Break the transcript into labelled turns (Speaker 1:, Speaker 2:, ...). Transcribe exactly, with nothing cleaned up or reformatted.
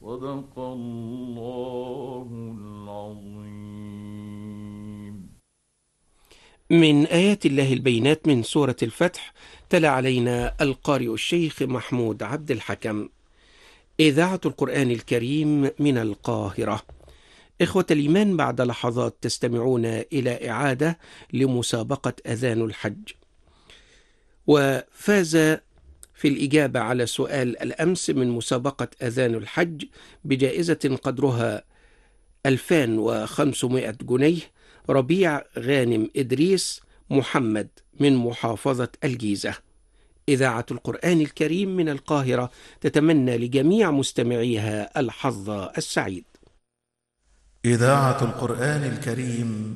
Speaker 1: صدق الله العظيم.
Speaker 2: من آيات الله البينات من سورة الفتح. تلا علينا القارئ الشيخ محمود عبد الحكم. إذاعة القرآن الكريم من القاهرة. إخوة الإيمان، بعد لحظات تستمعون إلى إعادة لمسابقة أذان الحج. وفاز في الإجابة على سؤال الأمس من مسابقة أذان الحج بجائزة قدرها ألفين وخمسمائة جنيه ربيع غانم إدريس محمد من محافظة الجيزة. إذاعة القرآن الكريم من القاهرة تتمنى لجميع مستمعيها الحظ السعيد.
Speaker 3: إذاعة القرآن الكريم